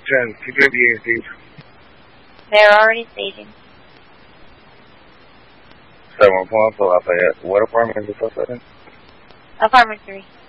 10, P58, Steve. They're already staging. 7-1 for Lafayette. What apartment is the suspect in? Apartment 3.